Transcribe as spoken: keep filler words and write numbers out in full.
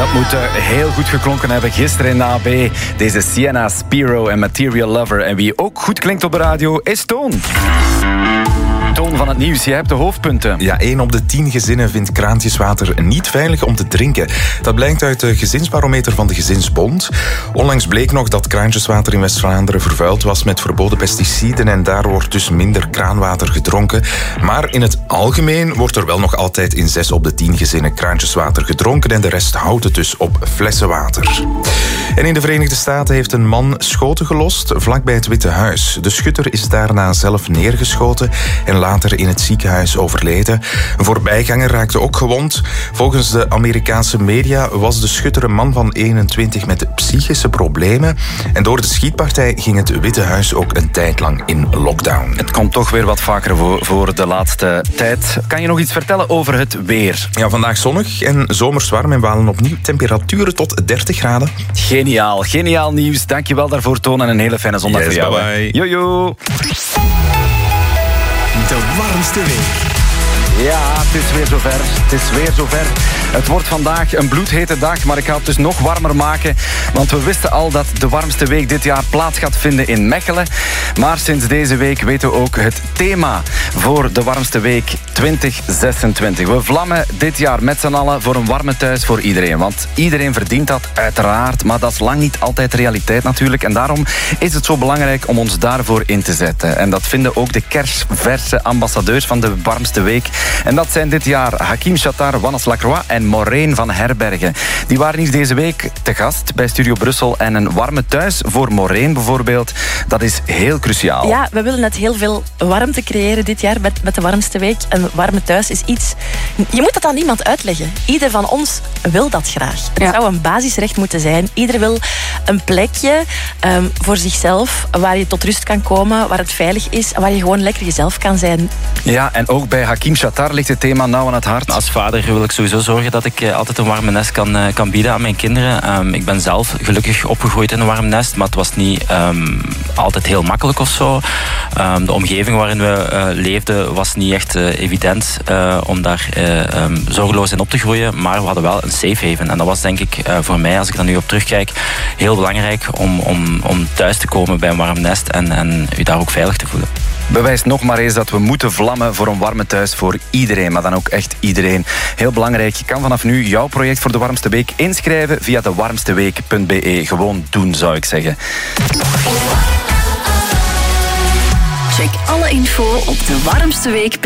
Dat moet uh, heel goed geklonken hebben gisteren in A B. Deze Sienna, Spiro en Material Lover. En wie ook goed klinkt op de radio is Toon. Toon van het nieuws, jij hebt de hoofdpunten. Ja, één op de tien gezinnen vindt kraantjeswater niet veilig om te drinken. Dat blijkt uit de gezinsbarometer van de Gezinsbond. Onlangs bleek nog dat kraantjeswater in West-Vlaanderen vervuild was met verboden pesticiden en daar wordt dus minder kraanwater gedronken. Maar in het algemeen wordt er wel nog altijd in zes op de tien gezinnen kraantjeswater gedronken en de rest houdt het dus op flessenwater. En in de Verenigde Staten heeft een man schoten gelost vlakbij het Witte Huis. De schutter is daarna zelf neergeschoten en later in het ziekenhuis overleden. Een voorbijganger raakte ook gewond. Volgens de Amerikaanse media was de schutter een man van eenentwintig met psychische problemen. En door de schietpartij ging het Witte Huis ook een tijd lang in lockdown. Het komt toch weer wat vaker voor, voor de laatste tijd. Kan je nog iets vertellen over het weer? Ja, vandaag zonnig en zomers warm en we halen opnieuw temperaturen tot dertig graden. Geniaal, geniaal nieuws. Dankjewel daarvoor, Toon, en een hele fijne zondag yes, voor jou. Bye bye. Jojo. De warmste week. Ja, het is weer zover. Het is weer zover. Het wordt vandaag een bloedhete dag, maar ik ga het dus nog warmer maken. Want we wisten al dat de warmste week dit jaar plaats gaat vinden in Mechelen. Maar sinds deze week weten we ook het thema voor de warmste week twintig zesentwintig. We vlammen dit jaar met z'n allen voor een warme thuis voor iedereen. Want iedereen verdient dat, uiteraard. Maar dat is lang niet altijd de realiteit natuurlijk. En daarom is het zo belangrijk om ons daarvoor in te zetten. En dat vinden ook de kersverse ambassadeurs van de warmste week. En dat zijn dit jaar Hakim Chattar, Wannes Lacroix en Maureen van Herbergen. Die waren hier deze week te gast bij Studio Brussel. En een warme thuis voor Maureen bijvoorbeeld, dat is heel cruciaal. Ja, we willen net heel veel warmte creëren dit jaar met, met de warmste week. Een warme thuis is iets... Je moet dat aan niemand uitleggen. Ieder van ons wil dat graag. Het ja. zou een basisrecht moeten zijn. Ieder wil een plekje um, voor zichzelf waar je tot rust kan komen, waar het veilig is, waar je gewoon lekker jezelf kan zijn. Ja, en ook bij Hakim Chattar ligt het thema nauw aan het hart. Als vader wil ik sowieso zorgen dat ik altijd een warme nest kan, kan bieden aan mijn kinderen. Um, ik ben zelf gelukkig opgegroeid in een warm nest, maar het was niet um, altijd heel makkelijk of zo. Um, de omgeving waarin we uh, leefden was niet echt uh, evident uh, om daar uh, um, zorgeloos in op te groeien, maar we hadden wel een safe haven. En dat was denk ik uh, voor mij, als ik daar nu op terugkijk, heel belangrijk om, om, om thuis te komen bij een warm nest en, en u daar ook veilig te voelen. Bewijst nog maar eens dat we moeten vlammen voor een warme thuis voor iedereen, maar dan ook echt iedereen. Heel belangrijk, je kan vanaf nu jouw project voor de warmste week inschrijven via de warmste week punt b e. Gewoon doen, zou ik zeggen. Check alle info op de warmste week punt b e.